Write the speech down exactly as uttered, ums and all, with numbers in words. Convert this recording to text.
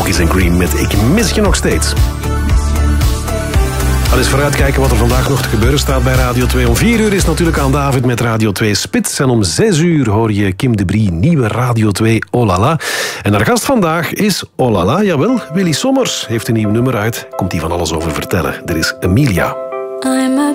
Cookies and Cream met Ik mis je nog steeds. Al eens vooruitkijken wat er vandaag nog te gebeuren staat bij Radio twee. Om vier uur is natuurlijk aan David met Radio twee Spits. En om zes uur hoor je Kim de Brie, nieuwe Radio twee Oh La La. En haar gast vandaag is Oh La La, jawel, Willy Sommers heeft een nieuw nummer uit. Komt hij van alles over vertellen. Er is Emilia. I'm a